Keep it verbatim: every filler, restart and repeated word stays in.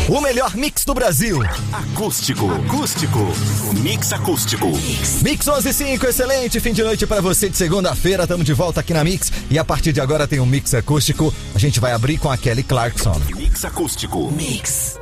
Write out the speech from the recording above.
O melhor mix do Brasil. Acústico, acústico, mix acústico. Mix onze e cinco, excelente fim de noite pra você de segunda-feira. Estamos de volta aqui na Mix e a partir de agora tem um mix acústico. A gente vai abrir com a Kelly Clarkson. Mix acústico. Mix.